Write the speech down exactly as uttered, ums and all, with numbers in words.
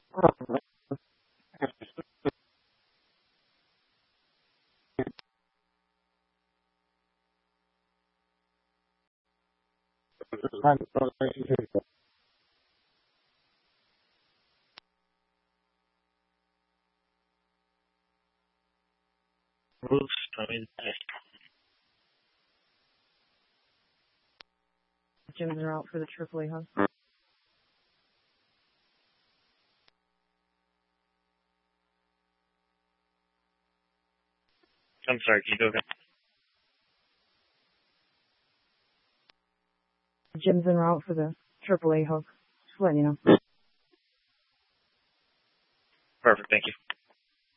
Oops, I mean, Gyms are out for the triple A hug. I'm sorry, can you go again? Gyms are out for the triple A hug. Just letting you know. Perfect, thank you.